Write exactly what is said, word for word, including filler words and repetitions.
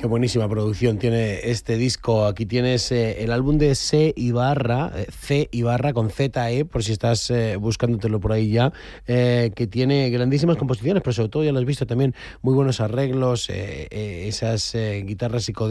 Qué buenísima producción tiene este disco. Aquí tienes eh, el álbum de C Ibarra, eh, C Ibarra con Z E, por si estás eh, buscándotelo por ahí ya, eh, que tiene grandísimas composiciones, pero sobre todo ya lo has visto también, muy buenos arreglos, eh, eh, esas eh, guitarras psicodélicas